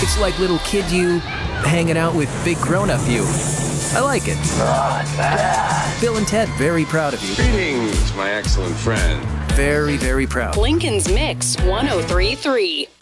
It's like little kid you hanging out with big grown-up you. I like it. Bill and Ted, very proud of you. Greetings, my excellent friend. Very, very proud. Lincoln's Mix 1033.